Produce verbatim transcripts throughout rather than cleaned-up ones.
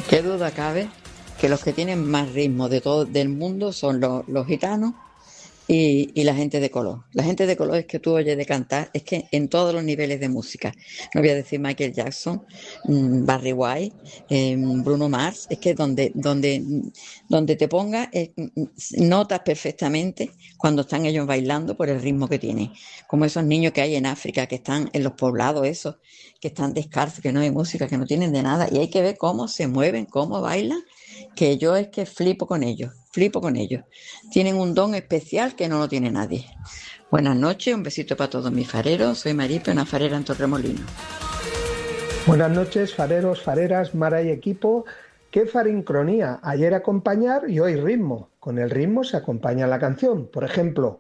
Qué duda cabe que los que tienen más ritmo de todo del mundo son los, los gitanos y, y la gente de color. La gente de color es que tú oyes de cantar, es que en todos los niveles de música. No voy a decir Michael Jackson, mmm, Barry White, eh, Bruno Mars, es que donde, donde, donde te pongas, eh, notas perfectamente cuando están ellos bailando por el ritmo que tienen. Como esos niños que hay en África, que están en los poblados esos, que están descalzos, que no hay música, que no tienen de nada, y hay que ver cómo se mueven, cómo bailan, que yo es que flipo con ellos, flipo con ellos. Tienen un don especial que no lo tiene nadie. Buenas noches, un besito para todos mis fareros. Soy Maripe, una farera en Torremolinos. Buenas noches, fareros, fareras, Mara y equipo. ¿Qué farincronía? Ayer acompañar y hoy ritmo. Con el ritmo se acompaña la canción. Por ejemplo,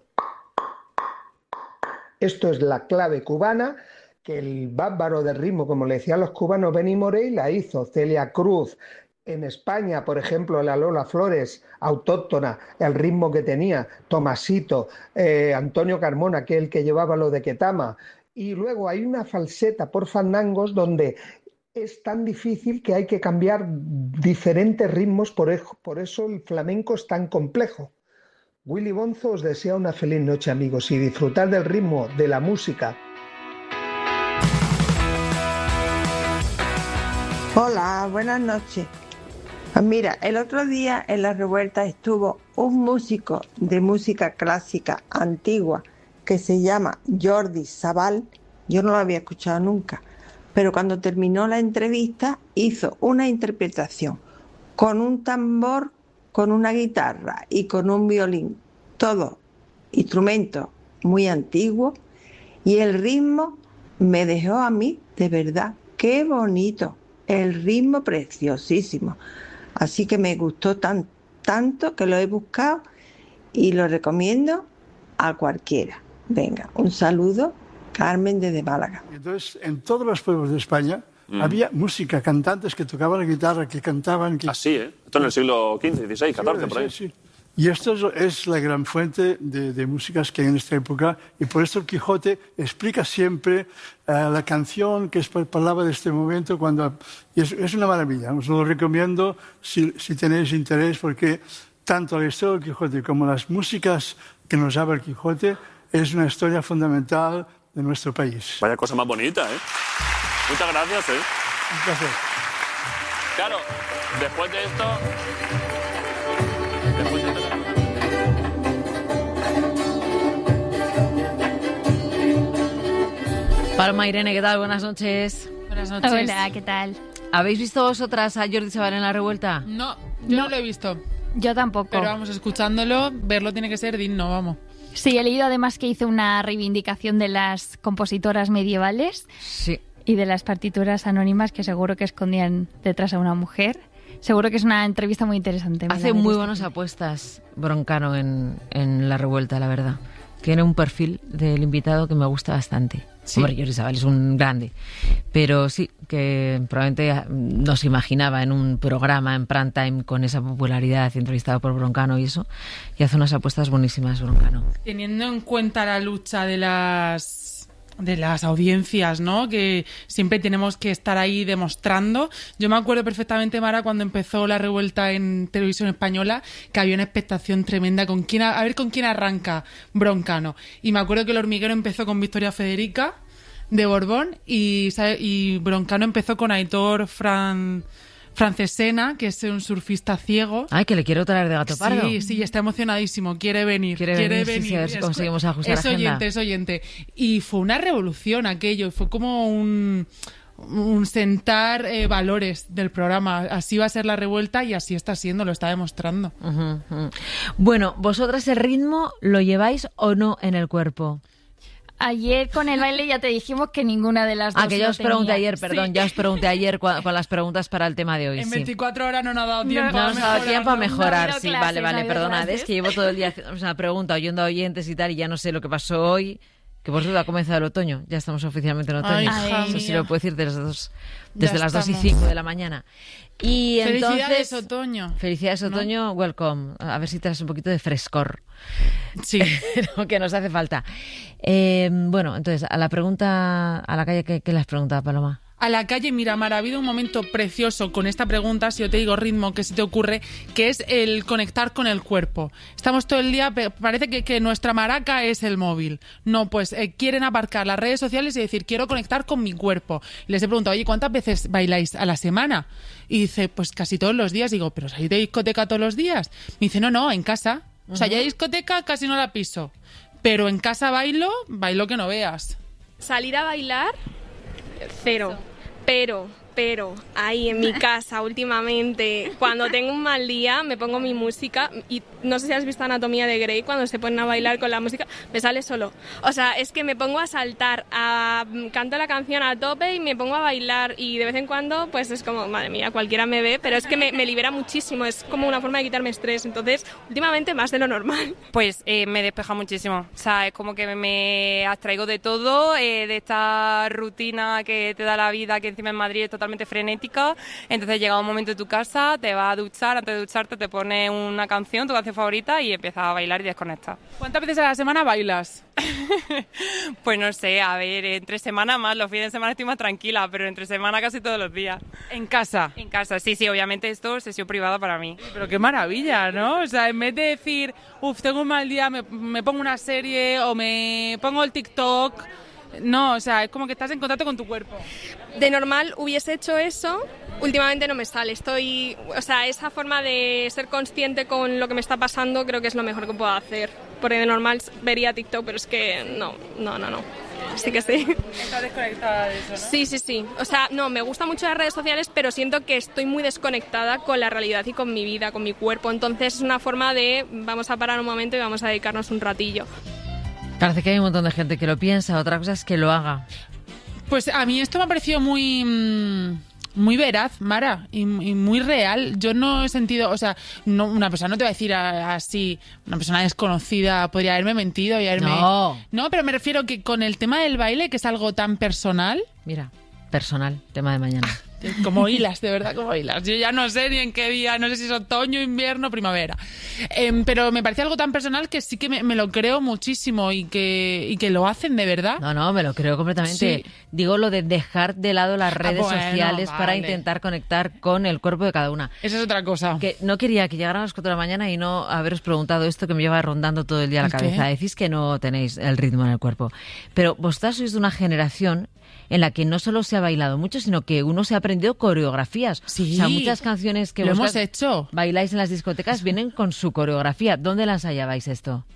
esto es la clave cubana, que el bárbaro del ritmo, como le decían los cubanos, Benny Morey, la hizo Celia Cruz. En España, por ejemplo, la Lola Flores, autóctona, el ritmo que tenía, Tomasito, eh, Antonio Carmona, que es el que llevaba lo de Ketama. Y luego hay una falseta por fandangos donde es tan difícil que hay que cambiar diferentes ritmos, por, e- por eso el flamenco es tan complejo. Willy Bonzo os desea una feliz noche, amigos, y disfrutar del ritmo, de la música. Hola, buenas noches. Mira, el otro día en La Revuelta estuvo un músico de música clásica antigua que se llama Jordi Sabal. Yo no lo había escuchado nunca, pero cuando terminó la entrevista hizo una interpretación con un tambor, con una guitarra y con un violín, todo instrumentos muy antiguos, y el ritmo me dejó a mí, de verdad, qué bonito, el ritmo preciosísimo. Así que me gustó tan, tanto que lo he buscado y lo recomiendo a cualquiera. Venga, un saludo, Carmen desde Málaga. Entonces, en todos los pueblos de España mm. había música, cantantes que tocaban la guitarra, que cantaban... Que... Así, ¿eh? Esto en el siglo quince, dieciséis, catorce, sí, por ahí. Sí, sí. Y esto es, es la gran fuente de, de músicas que hay en esta época, y por eso el Quijote explica siempre uh, la canción que es palabra de este momento, cuando y es, es una maravilla. Os lo recomiendo si, si tenéis interés, porque tanto la historia del Quijote como las músicas que nos habla el Quijote es una historia fundamental de nuestro país. Vaya cosa más bonita, ¿eh? Muchas gracias, ¿eh? Un placer. Claro, después de esto... Después de esto... Paloma, Irene, ¿qué tal? Buenas noches. Buenas noches. Hola, ¿qué tal? ¿Habéis visto vosotras a Jordi Sabal en La Revuelta? No, yo no, no lo he visto. Yo tampoco. Pero vamos, escuchándolo, verlo tiene que ser digno, vamos. Sí, he leído además que hizo una reivindicación de las compositoras medievales. Sí. Y de las partituras anónimas que seguro que escondían detrás a una mujer. Seguro que es una entrevista muy interesante. Hace muy buenas apuestas Broncano en, en La Revuelta, la verdad. Tiene un perfil del invitado que me gusta bastante. Sí. Hombre, Jordi Sabal es un grande, pero sí, que probablemente no se imaginaba en un programa en prime time con esa popularidad, entrevistado por Broncano y eso, y hace unas apuestas buenísimas, Broncano. Teniendo en cuenta la lucha de las de las audiencias, ¿no? Que siempre tenemos que estar ahí demostrando. Yo me acuerdo perfectamente, Mara, cuando empezó La Revuelta en Televisión Española, que había una expectación tremenda con quién, a ver con quién arranca Broncano. Y me acuerdo que El Hormiguero empezó con Victoria Federica de Borbón y, y Broncano empezó con Aitor Fran... Francesena, que es un surfista ciego. Ay, que le quiero traer de Gato Pardo. Sí, sí, está emocionadísimo. Quiere venir. Quiere, quiere venir, venir. Sí, sí, a ver si conseguimos ajustar es agenda. oyente, es oyente. Y fue una revolución aquello. Fue como un, un sentar eh, valores del programa. Así va a ser La Revuelta y así está siendo, lo está demostrando. Uh-huh, uh-huh. Bueno, ¿vosotras el ritmo lo lleváis o no en el cuerpo? Ayer con el baile ya te dijimos que ninguna de las dos. Ah, que ya os pregunté tenía. ayer, perdón, sí. ya os pregunté ayer con, con las preguntas para el tema de hoy. En sí. veinticuatro horas no nos ha dado tiempo. No, no nos ha dado tiempo a mejorar, no, no sí, clases, vale, vale, no perdonad, clases. es que llevo todo el día haciendo una pregunta, oyendo a oyentes y tal, y ya no sé lo que pasó hoy, que por cierto ha comenzado el otoño, ya estamos oficialmente en otoño. Ay, Eso sí lo puedo decir desde, dos, desde ya las estamos. dos y cinco de la mañana. Y Felicidades, entonces, otoño. Felicidades, otoño, ¿no? Welcome. A ver si traes un poquito de frescor. Sí. Que nos hace falta. Eh, bueno, entonces, a la pregunta, a la calle, ¿qué, qué le has preguntado, Paloma? a la calle. Mira, Mara, ha habido un momento precioso con esta pregunta, si yo te digo ritmo, ¿qué se te ocurre? Que es el conectar con el cuerpo. Estamos todo el día, parece que, que nuestra maraca es el móvil. No, pues eh, quieren aparcar las redes sociales y decir, quiero conectar con mi cuerpo. Les he preguntado, oye, ¿cuántas veces bailáis a la semana? Y dice, pues casi todos los días. Digo, ¿pero salís de discoteca todos los días? Me dice, no, no, en casa. O sea, ya discoteca casi no la piso. Pero en casa bailo, bailo que no veas. Salir a bailar, cero. Pero, pero, ahí en mi casa últimamente, cuando tengo un mal día, me pongo mi música y no sé si has visto Anatomía de Grey, cuando se ponen a bailar con la música, me sale solo. O sea, es que me pongo a saltar, a, canto la canción a tope y me pongo a bailar y de vez en cuando, pues es como, madre mía, cualquiera me ve, pero es que me, me libera muchísimo, es como una forma de quitarme estrés. Entonces, últimamente más de lo normal. Pues eh, me despeja muchísimo, o sea, es como que me abstraigo de todo, eh, de esta rutina que te da la vida, que encima en Madrid es totalmente frenética. Entonces llega un momento en tu casa, te vas a duchar, antes de ducharte te pones una canción, tu canción favorita y empiezas a bailar y desconectas. ¿Cuántas veces a la semana bailas? Pues no sé, a ver, entre semana más, los fines de semana estoy más tranquila, pero entre semana casi todos los días. ¿En casa? En casa, sí, sí, obviamente esto es sesión privada para mí. Pero qué maravilla, ¿no? O sea, en vez de decir, uff, tengo un mal día, me, me pongo una serie o me pongo el TikTok... No, o sea, es como que estás en contacto con tu cuerpo. De normal hubiese hecho eso, últimamente no me sale. Estoy, o sea, esa forma de ser consciente con lo que me está pasando creo que es lo mejor que puedo hacer. Porque de normal vería TikTok, pero es que no, no, no, no. Sí que sí. Estás desconectada de eso, ¿no? Sí, sí, sí. O sea, no, me gustan mucho las redes sociales, pero siento que estoy muy desconectada con la realidad y con mi vida, con mi cuerpo. Entonces es una forma de, vamos a parar un momento y vamos a dedicarnos un ratillo. Parece que hay un montón de gente que lo piensa, otra cosa es que lo haga. Pues a mí esto me ha parecido muy... muy veraz, Mara, y, y muy real. Yo no he sentido, o sea, no, una persona no te va a decir a, así, una persona desconocida podría haberme mentido y haberme... No. No, pero me refiero que con el tema del baile, que es algo tan personal... Mira, personal, tema de mañana. Como hilas, de verdad, como hilas. Yo ya no sé ni en qué día, no sé si es otoño, invierno, primavera. Eh, pero me parece algo tan personal que sí que me, me lo creo muchísimo y que, y que lo hacen de verdad. No, no, me lo creo completamente. Sí. Digo lo de dejar de lado las redes ah, bueno, sociales vale. para intentar conectar con el cuerpo de cada una. Esa es otra cosa. Que no quería que llegaran a las cuatro de la mañana y no haberos preguntado esto que me lleva rondando todo el día la cabeza. ¿Qué? Decís que no tenéis el ritmo en el cuerpo. Pero vosotras sois de una generación en la que no solo se ha bailado mucho, sino que uno se ha aprendido coreografías. Sí, o sea, muchas canciones que lo vosotras hemos hecho. bailáis en las discotecas vienen con su coreografía. ¿Dónde las ensayabais esto?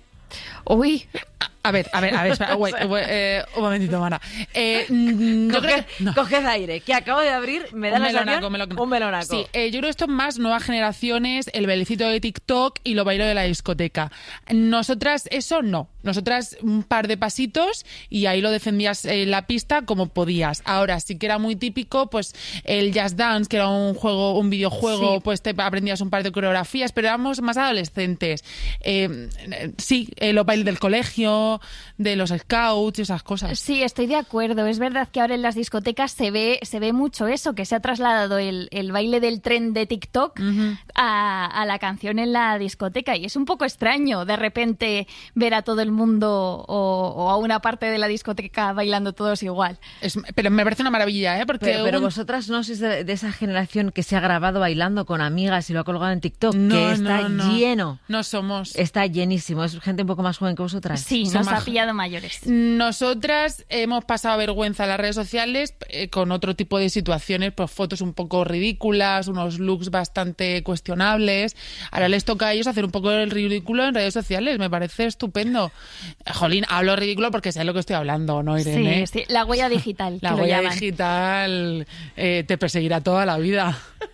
Uy, A ver, a ver, a ver, espera, wait, wait, eh, un momentito, Mara. Eh, mm, yo Coged, creo que... no. coged aire, que acabo de abrir, me da Un la melonaco, sensación- melonaco. un melonaco. Sí, eh, yo creo que esto es más nuevas generaciones, el bailecito de TikTok y lo bailo de la discoteca. Nosotras, eso no. Nosotras, un par de pasitos y ahí lo defendías en la pista como podías. Ahora, sí que era muy típico, pues, el Just Dance, que era un juego, un videojuego, Sí. pues te aprendías un par de coreografías, pero éramos más adolescentes. Eh, sí, eh, los bailes del colegio, de los scouts y esas cosas. sí, estoy de acuerdo. Es verdad que ahora en las discotecas se ve, se ve mucho eso, que se ha trasladado el, el baile del tren de TikTok Ujú. a, a la canción en la discoteca. Y es un poco extraño de repente ver a todo el mundo o, o a una parte de la discoteca bailando todos igual. Es- pero me parece una maravilla, ¿eh? Porque Pero, pero un- vosotras no sois de, de esa generación que se ha grabado bailando con amigas y lo ha colgado en TikTok, No, que está no, no. lleno. No somos. Está llenísimo. Es gente un poco más joven que vosotras. Sí, Son nos más- ha pillado mayores. Nosotras hemos pasado vergüenza en las redes sociales eh, con otro tipo de situaciones, pues fotos un poco ridículas, unos looks bastante cuestionables. Ahora les toca a ellos hacer un poco el ridículo en redes sociales. Me parece estupendo. Jolín, hablo ridículo porque sé lo que estoy hablando, ¿no, Irene? Sí, sí, la huella digital. La que lo huella llaman. digital eh, te perseguirá toda la vida.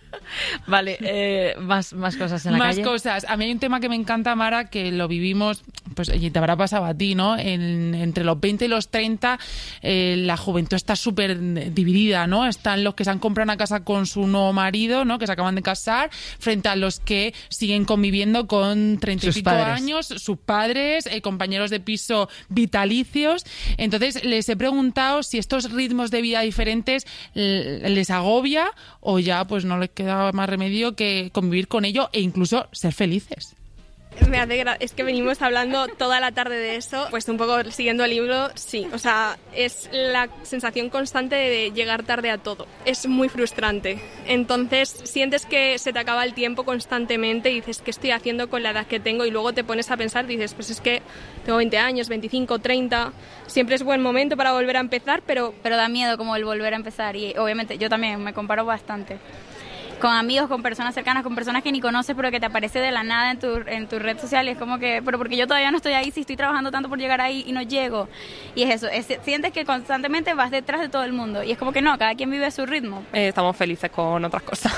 Vale, eh, más, más cosas en la Más calle. cosas. A mí hay un tema que me encanta, Mara, que lo vivimos, pues y te habrá pasado a ti, ¿no? En- entre los veinte y los treinta, eh, la juventud está súper dividida, ¿no? Están los que se han comprado una casa con su nuevo marido, ¿no? Que se acaban de casar, frente a los que siguen conviviendo con treinta y Sus pico padres. años, sus padres, eh, compañeros de piso vitalicios. Entonces, les he preguntado si estos ritmos de vida diferentes l- les agobia o ya pues no les queda más remedio que convivir con ello e incluso ser felices. Me hace gra- es que venimos hablando toda la tarde de eso, pues un poco siguiendo el libro, sí, o sea, es la sensación constante de llegar tarde a todo, es muy frustrante, entonces sientes que se te acaba el tiempo constantemente y dices, ¿qué estoy haciendo con la edad que tengo? Y luego te pones a pensar, dices, pues es que tengo veinte años, veinticinco, treinta, siempre es buen momento para volver a empezar, pero... Pero da miedo como el volver a empezar y obviamente yo también me comparo bastante. Con amigos, con personas cercanas, con personas que ni conoces, pero que te aparece de la nada en tu, en tu red social. Y es como que, pero porque yo todavía no estoy ahí, si estoy trabajando tanto por llegar ahí y no llego. Y es eso, es, sientes que constantemente vas detrás de todo el mundo. Y es como que no, cada quien vive a su ritmo. Eh, estamos felices con otras cosas.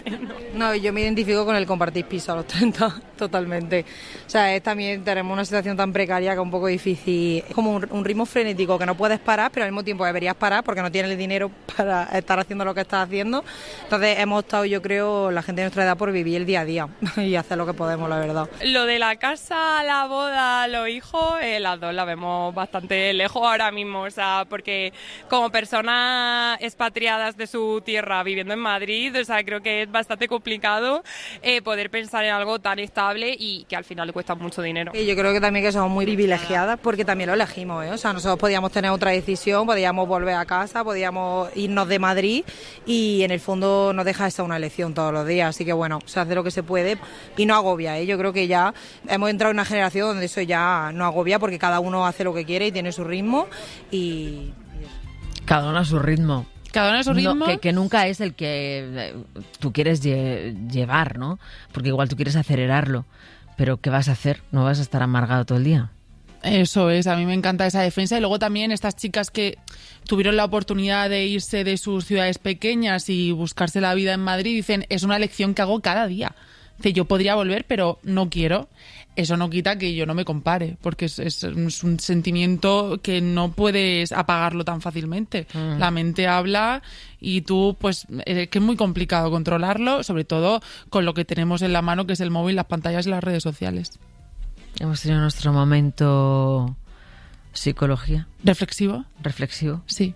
No, yo me identifico con el compartir piso a los treinta, totalmente. O sea, es también tenemos una situación tan precaria que es un poco difícil. Es como un, un ritmo frenético que no puedes parar, pero al mismo tiempo deberías parar porque no tienes el dinero para estar haciendo lo que estás haciendo. Entonces hemos estado, yo creo, la gente de nuestra edad por vivir el día a día y hacer lo que podemos, la verdad. Lo de la casa, la boda, los hijos, eh, las dos la vemos bastante lejos ahora mismo, o sea, porque como personas expatriadas de su tierra viviendo en Madrid, o sea, creo que es bastante complicado eh, poder pensar en algo tan estable y que al final le cuesta mucho dinero. Y yo creo que también que somos muy privilegiadas porque también lo elegimos, ¿eh? O sea, nosotros podíamos tener otra decisión, podíamos volver a casa, podíamos irnos de Madrid y en el fondo no deja de ser una elección todos los días, así que bueno, se hace lo que se puede y no agobia, ¿eh? Yo creo que ya hemos entrado en una generación donde eso ya no agobia porque cada uno hace lo que quiere y tiene su ritmo y... Cada uno a su ritmo. Cada uno a su ritmo. No, que, que nunca es el que eh, tú quieres lle- llevar, ¿no? Porque igual tú quieres acelerarlo, pero ¿qué vas a hacer? ¿No vas a estar amargado todo el día? Eso es, a mí me encanta esa defensa. Y luego también estas chicas que tuvieron la oportunidad de irse de sus ciudades pequeñas y buscarse la vida en Madrid, dicen, es una elección que hago cada día. Dice, yo podría volver, pero no quiero. Eso no quita que yo no me compare, porque es, es, es un sentimiento que no puedes apagarlo tan fácilmente. Mm. La mente habla y tú, pues, es que es muy complicado controlarlo, sobre todo con lo que tenemos en la mano, que es el móvil, las pantallas y las redes sociales. Hemos tenido nuestro momento psicología. ¿Reflexivo? Reflexivo. Sí.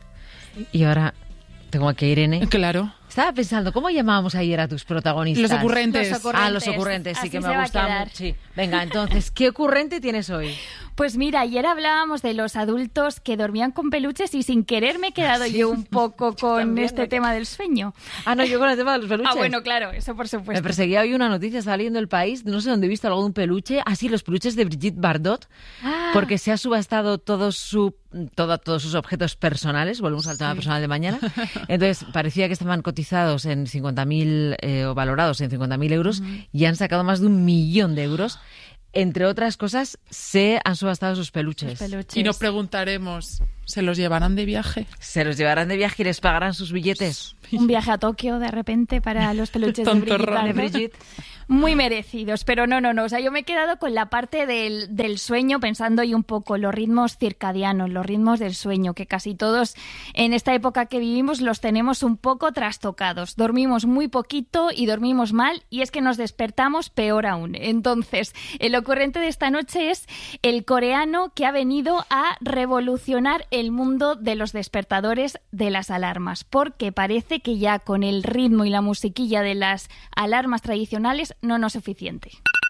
Y ahora tengo aquí a Irene. Claro. Estaba pensando, ¿cómo llamábamos ayer a tus protagonistas? Los ocurrentes. Los ocurrentes. Ah, los ocurrentes, sí, Así que se me va a gustan. quedar. Sí. Venga, entonces, ¿qué ocurrente tienes hoy? Pues mira, ayer hablábamos de los adultos que dormían con peluches y sin querer me he quedado yo un poco con También, este ¿no? tema del sueño. Ah, no, yo con el tema de los peluches. Ah, bueno, claro, eso por Me supuesto. perseguía hoy una noticia, estaba leyendo El País, no sé dónde he visto algo de un peluche. Ah, sí, los peluches de Brigitte Bardot, Ah. porque se ha subastado todo su, todo, todos sus objetos personales. Volvemos al tema Sí. personal de mañana. Entonces, parecía que estaban cotizados en cincuenta mil eh, o valorados en cincuenta mil euros uh-huh. y han sacado más de un millón de euros. Entre otras cosas, se han subastado sus peluches. Sus peluches. Y nos preguntaremos, ¿se los llevarán de viaje? ¿Se los llevarán de viaje y les pagarán sus billetes? Un viaje a Tokio de repente para los peluches de Tonto Brigitte, raro. Bardot. De Brigitte. Muy merecidos, pero no, no, no. O sea, yo me he quedado con la parte del, del sueño pensando y un poco los ritmos circadianos, los ritmos del sueño, que casi todos en esta época que vivimos los tenemos un poco trastocados. Dormimos muy poquito y dormimos mal y es que nos despertamos peor aún. Entonces, el ocurrente de esta noche es el coreano que ha venido a revolucionar el mundo de los despertadores de las alarmas, porque parece que ya con el ritmo y la musiquilla de las alarmas tradicionales no no es suficiente.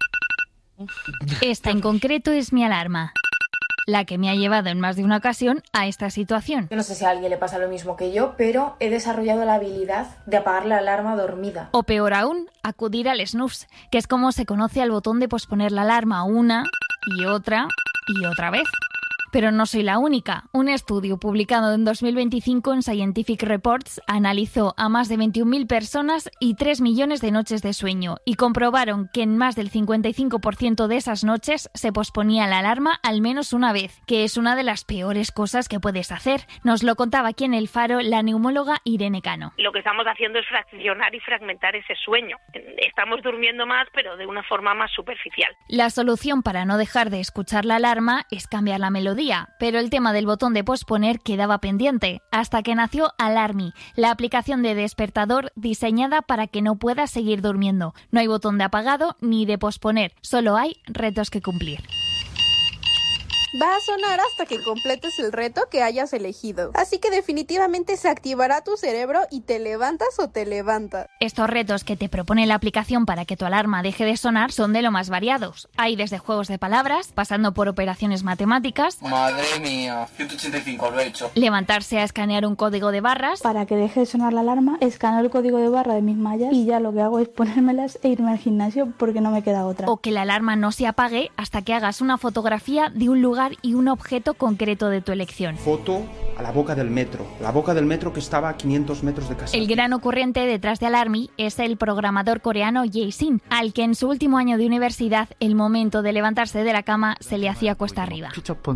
Esta en concreto es mi alarma, la que me ha llevado en más de una ocasión a esta situación. Yo no sé si a alguien le pasa lo mismo que yo, pero he desarrollado la habilidad de apagar la alarma dormida. O peor aún, acudir al snooze, que es como se conoce al botón de posponer la alarma una y otra y otra vez. Pero no soy la única. Un estudio publicado en dos mil veinticinco en Scientific Reports analizó a más de veintiún mil personas y tres millones de noches de sueño y comprobaron que en más del cincuenta y cinco por ciento de esas noches se posponía la alarma al menos una vez, que es una de las peores cosas que puedes hacer. Nos lo contaba aquí en El Faro la neumóloga Irene Cano. Lo que estamos haciendo es fraccionar y fragmentar ese sueño. Estamos durmiendo más, pero de una forma más superficial. La solución para no dejar de escuchar la alarma es cambiar la melodía. Pero el tema del botón de posponer quedaba pendiente, hasta que nació Alarmy, la aplicación de despertador diseñada para que no puedas seguir durmiendo. No hay botón de apagado ni de posponer, solo hay retos que cumplir. va a sonar hasta que completes el reto que hayas elegido. Así que definitivamente se activará tu cerebro y te levantas o te levantas. Estos retos que te propone la aplicación para que tu alarma deje de sonar son de lo más variados. Hay desde juegos de palabras, pasando por operaciones matemáticas. Madre mía, ciento ochenta y cinco, lo he hecho. Levantarse a escanear un código de barras. Para que deje de sonar la alarma, escaneo el código de barra de mis mallas y ya lo que hago es ponérmelas e irme al gimnasio porque no me queda otra. O que la alarma no se apague hasta que hagas una fotografía de un lugar y un objeto concreto de tu elección. Foto a la boca del metro, la boca del metro que estaba a quinientos metros de casa. El gran ocurrente detrás de Alarmy es el programador coreano Jae Shin, al que en su último año de universidad el momento de levantarse de la cama se le hacía cuesta arriba.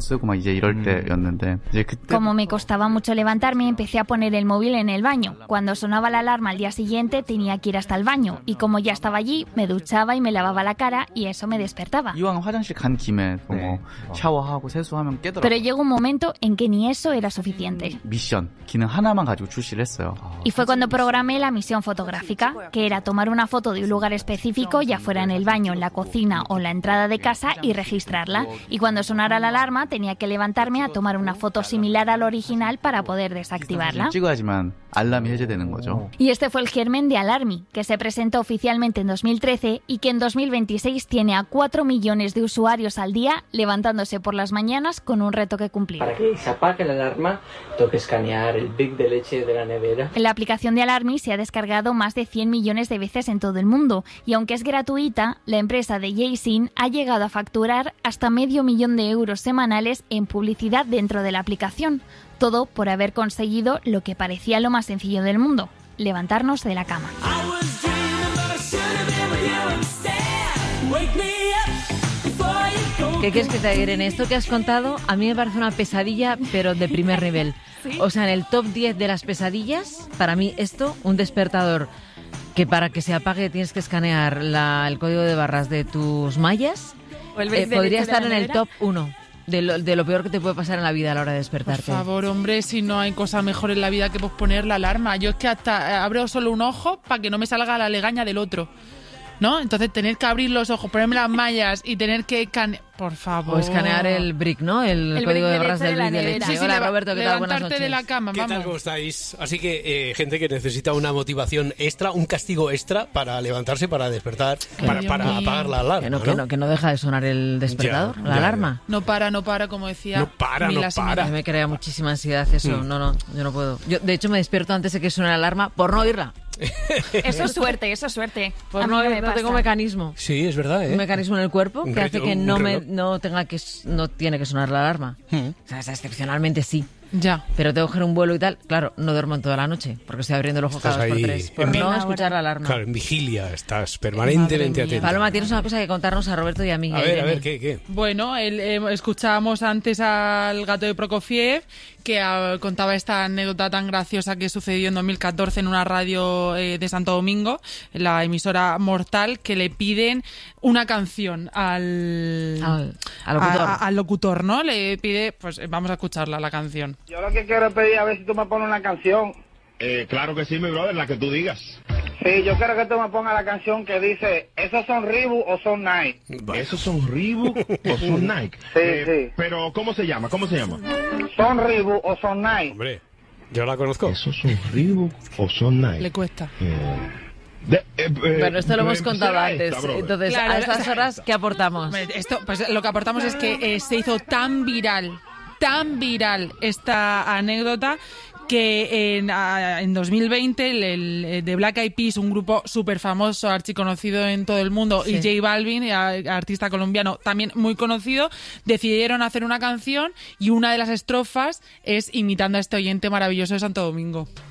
Como me costaba mucho levantarme, empecé a poner el móvil en el baño. Cuando sonaba la alarma al día siguiente tenía que ir hasta el baño y como ya estaba allí, me duchaba y me lavaba la cara y eso me despertaba. Pero llegó un momento en que ni eso era suficiente. Y fue cuando programé la misión fotográfica, que era tomar una foto de un lugar específico, ya fuera en el baño, en la cocina o la entrada de casa, y registrarla. Y cuando sonara la alarma tenía que levantarme a tomar una foto similar al original para poder desactivarla. Y este fue el germen de Alarmy, que se presentó oficialmente en dos mil trece y que en dos mil veintiséis tiene a cuatro millones de usuarios al día levantándose por las mañanas con un reto que cumplir. Para que se apague la alarma, tengo que escanear el brick de leche de la nevera. La aplicación de Alarmy se ha descargado más de cien millones de veces en todo el mundo y aunque es gratuita, la empresa de Jae Shin ha llegado a facturar hasta medio millón de euros semanales en publicidad dentro de la aplicación. Todo por haber conseguido lo que parecía lo más sencillo del mundo, levantarnos de la cama. ¿Qué quieres que te diga? En esto que has contado, a mí me parece una pesadilla, pero de primer nivel. ¿Sí? O sea, en el top diez de las pesadillas, para mí esto, un despertador que para que se apague tienes que escanear la, el código de barras de tus mallas, eh, podría estar en el top uno. De lo, de lo peor que te puede pasar en la vida a la hora de despertarte. Por favor, hombre, si no hay cosa mejor en la vida que posponer la alarma. Yo es que hasta abro solo un ojo para que no me salga la legaña del otro, ¿no? Entonces tener que abrir los ojos, ponerme las mallas y tener que... Can... Por favor. O escanear el brick, ¿no? El, el código de barras del brick de leche. Sí, sí, Hola, leva- Roberto, ¿qué tal? Buenas noches. de la cama, ¿Qué vamos. tal? ¿Cómo estáis? Así que, eh, gente que necesita una motivación extra, un castigo extra para levantarse, para despertar, para, Dios para mío. apagar la alarma, Que no, ¿no? que no, que no deja de sonar el despertador, Ya, la ya, alarma. No para, no para, como decía. No para, no Mila Simila. para. A mí me crea muchísima ansiedad eso. Mm. No, no, yo no puedo. Yo, de hecho, me despierto antes de que suene la alarma por no oírla. Eso es suerte, eso es suerte. Por A mí no, no me no pasa. tengo mecanismo. Sí, es verdad, ¿eh? Un mecanismo en el cuerpo Un que re- hace que un no me reloj. no tenga que no tiene que sonar la alarma. Mm. O sea, o sea, excepcionalmente sí. Ya. Pero tengo que coger un vuelo y tal. Claro, no duermo en toda la noche porque estoy abriendo el ojo Estás cada dos por ahí tres. Por en- no escuchar la alarma. Claro, en vigilia, estás permanentemente atento. Paloma, tienes una cosa que contarnos a Roberto y a mí. A ver, a ver, ¿qué, qué? Bueno, el, eh, escuchábamos antes al gato de Prokofiev que ah, contaba esta anécdota tan graciosa que sucedió en dos mil catorce en una radio eh, de Santo Domingo, en la emisora Mortal, que le piden una canción al, Al- al locutor. a- a- al locutor, ¿no? Le pide, pues eh, vamos a escucharla, la canción. Yo lo que quiero es pedir a ver si tú me pones una canción. Eh, claro que sí, mi brother, la que tú digas. Sí, yo quiero que tú me pongas la canción que dice, ¿esos son Reebok o son Nike? ¿Esos son Reebok o son Nike? Sí, Eh, sí. Pero, ¿cómo se llama? ¿Cómo se llama? ¿Son Reebok o son Nike? Hombre, yo la conozco. ¿Esos son Reebok o son Nike? Le cuesta. De- eh, eh, Bueno, esto lo hemos empecé contado a antes. esta, brother. Entonces, Claro, a estas o sea, horas, ¿qué aportamos? Esto, pues lo que aportamos es que eh, se hizo tan viral, tan viral esta anécdota que en, a- en dos mil veinte el, el de Black Eyed Peas, un grupo súper famoso, archiconocido en todo el mundo, Sí. y J Balvin, a- artista colombiano también muy conocido, decidieron hacer una canción y una de las estrofas es imitando a este oyente maravilloso de Santo Domingo.